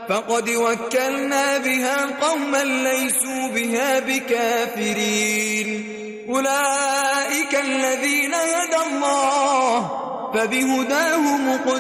فقد وكلنا بها قوما ليسوا بها بكافرين أولئك الذين هدى الله فبهداه مقتدى